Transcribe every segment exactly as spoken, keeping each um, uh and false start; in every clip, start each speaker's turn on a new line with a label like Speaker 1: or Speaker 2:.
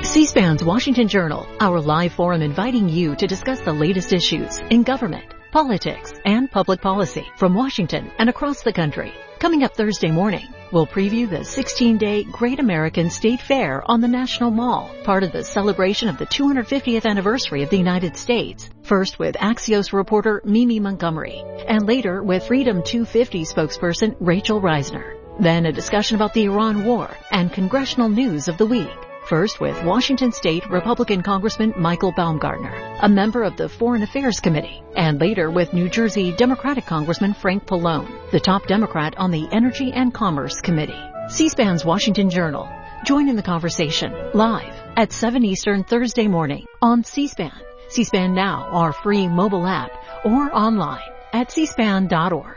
Speaker 1: C-SPAN's Washington Journal, our live forum inviting you to discuss the latest issues in government, politics, and public policy from Washington and across the country. Coming up Thursday morning, we'll preview the sixteen-day Great American State Fair on the National Mall, part of the celebration of the two hundred fiftieth anniversary of the United States. First with Axios reporter Mimi Montgomery, and later with Freedom two fifty spokesperson Rachel Reisner. Then a discussion about the Iran war and congressional news of the week. First with Washington State Republican Congressman Michael Baumgartner, a member of the Foreign Affairs Committee, and later with New Jersey Democratic Congressman Frank Pallone, the top Democrat on the Energy and Commerce Committee. C-SPAN's Washington Journal. Join in the conversation live at seven Eastern Thursday morning on C-SPAN, C-SPAN Now, our free mobile app, or online at c span dot org.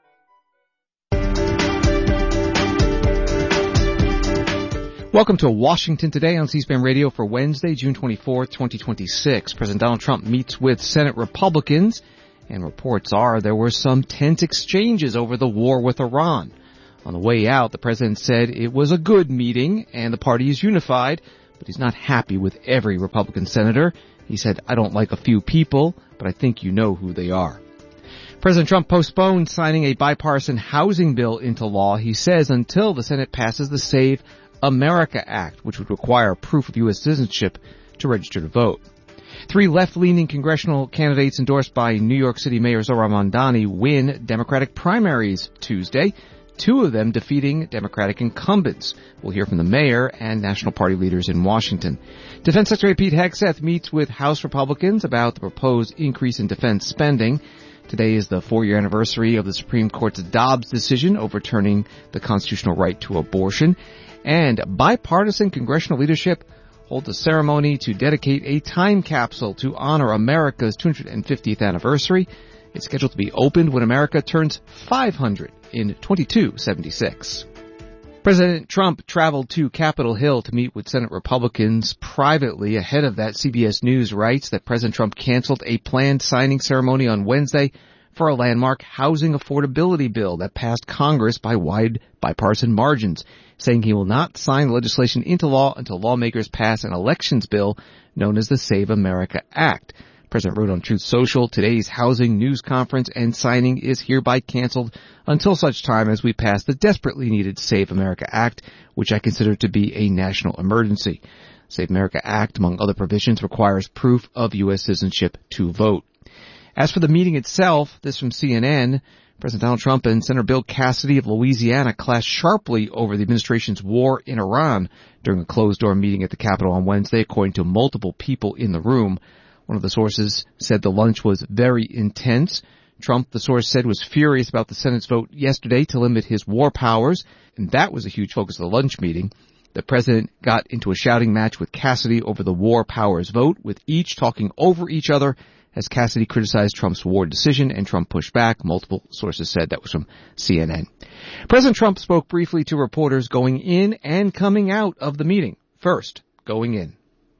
Speaker 2: Welcome to Washington Today on C-SPAN Radio for Wednesday, June twenty-fourth, twenty twenty-six. President Donald Trump meets with Senate Republicans, and reports are there were some tense exchanges over the war with Iran. On the way out, the president said it was a good meeting and the party is unified, but he's not happy with every Republican senator. He said, "I don't like a few people, but I think you know who they are." President Trump postponed signing a bipartisan housing bill into law, he says, until the Senate passes the Save America Act, which would require proof of U S citizenship to register to vote. Three left-leaning congressional candidates endorsed by New York City Mayor Zohran Mamdani win Democratic primaries Tuesday, two of them defeating Democratic incumbents. We'll hear from the mayor and national party leaders in Washington. Defense Secretary Pete Hegseth meets with House Republicans about the proposed increase in defense spending. Today is the four-year anniversary of the Supreme Court's Dobbs decision overturning the constitutional right to abortion. And bipartisan congressional leadership holds a ceremony to dedicate a time capsule to honor America's two hundred fiftieth anniversary. It's scheduled to be opened when America turns five hundred in twenty-two seventy-six. President Trump traveled to Capitol Hill to meet with Senate Republicans privately. Ahead of that, C B S News writes that President Trump canceled a planned signing ceremony on Wednesday for a landmark housing affordability bill that passed Congress by wide bipartisan margins, saying he will not sign legislation into law until lawmakers pass an elections bill known as the Save America Act. President wrote on Truth Social, today's housing news conference and signing is hereby canceled until such time as we pass the desperately needed Save America Act, which I consider to be a national emergency. Save America Act, among other provisions, requires proof of U S citizenship to vote. As for the meeting itself, this from C N N, President Donald Trump and Senator Bill Cassidy of Louisiana clashed sharply over the administration's war in Iran during a closed-door meeting at the Capitol on Wednesday, according to multiple people in the room. One of the sources said the lunch was very intense. Trump, the source said, was furious about the Senate's vote yesterday to limit his war powers, and that was a huge focus of the lunch meeting. The president got into a shouting match with Cassidy over the war powers vote, with each talking over each other as Cassidy criticized Trump's war decision and Trump pushed back. Multiple sources said. That was from C N N. President Trump spoke briefly to reporters going in and coming out of the meeting. First, going in.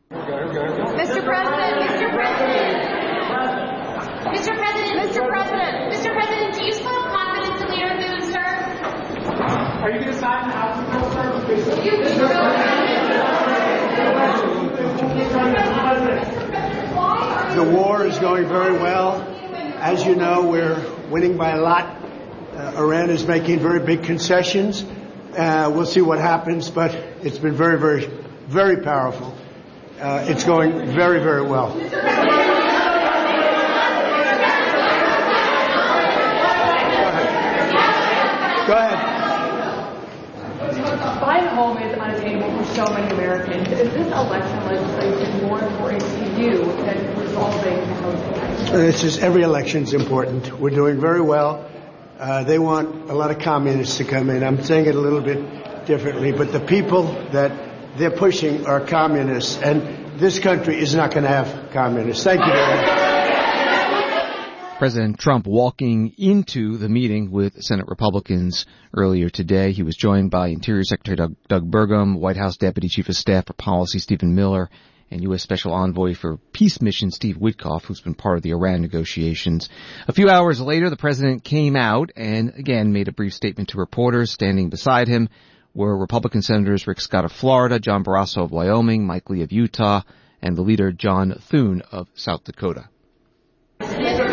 Speaker 3: Mister President, Mister President, Mister President, Mister President, Mister President, do you still have confidence in leader food, sir?
Speaker 4: Are you going to sign the housing bill, sir?
Speaker 3: You Mister
Speaker 5: The war is going very well. As you know, we're winning by a lot. Uh, Iran is making very big concessions. Uh, we'll see what happens, but it's been very, very, very powerful. Uh, it's going very, very well.
Speaker 3: Go
Speaker 5: ahead.
Speaker 4: Buying a home is unattainable for so many Americans. Is this election legislation more important to you than resolving housing?
Speaker 5: This is every election is important. We're doing very well. Uh, they want a lot of communists to come in. I'm saying it a little bit differently, but the people that they're pushing are communists, and this country is not going to have communists. Thank you very much.
Speaker 2: President Trump walking into the meeting with Senate Republicans earlier today. He was joined by Interior Secretary Doug, Doug Burgum, White House Deputy Chief of Staff for Policy Stephen Miller, and U S Special Envoy for Peace Mission Steve Witkoff, who's been part of the Iran negotiations. A few hours later, the president came out and again made a brief statement to reporters. Standing beside him were Republican Senators Rick Scott of Florida, John Barrasso of Wyoming, Mike Lee of Utah, and the leader John Thune of South Dakota.
Speaker 5: So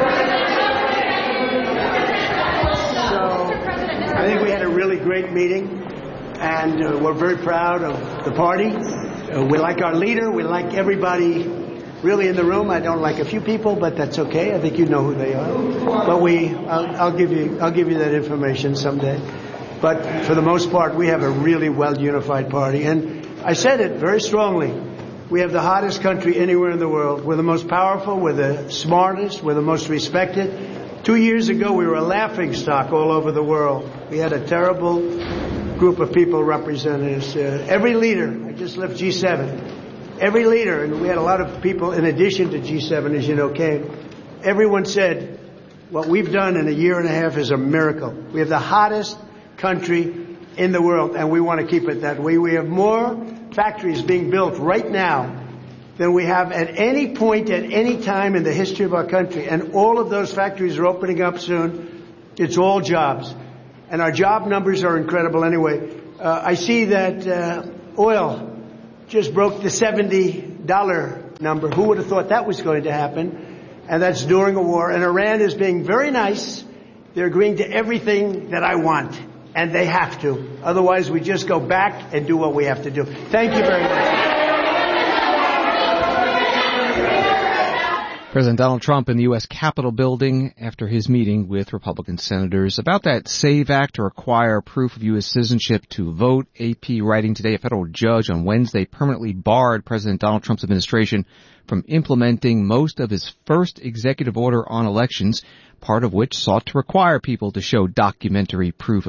Speaker 5: I think we had a really great meeting, and uh, we're very proud of the party. Uh, we like our leader. We like everybody really in the room. I don't like a few people, but that's okay. I think you know who they are. But we, I'll, I'll give you, I'll give you that information someday. But for the most part, we have a really well unified party, and I said it very strongly. We have the hottest country anywhere in the world. We're the most powerful. We're the smartest. We're the most respected. Two years ago, we were a laughing stock all over the world. We had a terrible group of people representing us. Uh, every leader, I just left G seven, every leader, and we had a lot of people in addition to G seven, as you know, came. Everyone said, what we've done in a year and a half is a miracle. We have the hottest country in the world, and we want to keep it that way. We have more factories being built right now than we have at any point at any time in the history of our country. And all of those factories are opening up soon. It's all jobs. And our job numbers are incredible anyway. Uh, I see that uh, oil just broke the seventy dollar number. Who would have thought that was going to happen? And that's during a war. And Iran is being very nice. They're agreeing to everything that I want. And they have to. Otherwise, we just go back and do what we have to do. Thank you very much.
Speaker 2: President Donald Trump in the U S Capitol building after his meeting with Republican senators about that SAVE Act to require proof of U S citizenship to vote. A P writing today, a federal judge on Wednesday permanently barred President Donald Trump's administration from implementing most of his first executive order on elections, part of which sought to require people to show documentary proof of